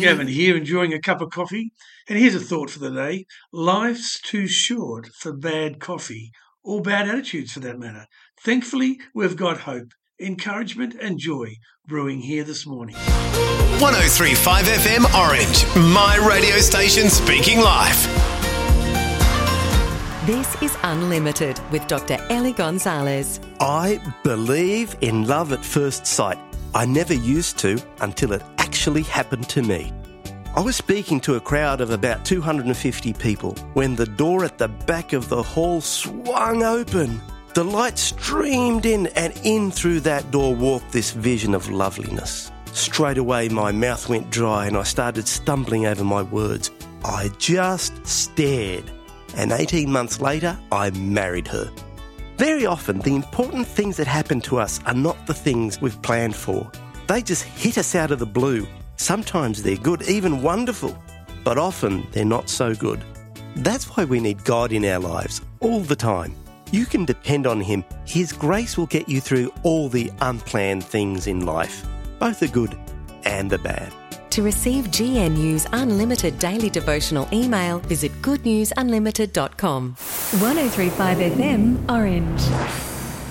Gavin here, enjoying a cup of coffee. And here's a thought for the day. Life's too short for bad coffee, or bad attitudes for that matter. Thankfully, we've got hope, encouragement and joy brewing here this morning. 103.5 FM Orange, my radio station speaking life. This is Unlimited with Dr. Ellie Gonzalez. I believe in love at first sight. I never used to until it actually happened to me. I was speaking to a crowd of about 250 people when the door at the back of the hall swung open. The light streamed in, and in through that door walked this vision of loveliness. Straight away my mouth went dry and I started stumbling over my words. I just stared, and 18 months later I married her. Very often the important things that happen to us are not the things we've planned for. They just hit us out of the blue. Sometimes they're good, even wonderful, but often they're not so good. That's why we need God in our lives all the time. You can depend on Him. His grace will get you through all the unplanned things in life, both the good and the bad. To receive GNU's Unlimited daily devotional email, visit goodnewsunlimited.com. 103.5 FM Orange.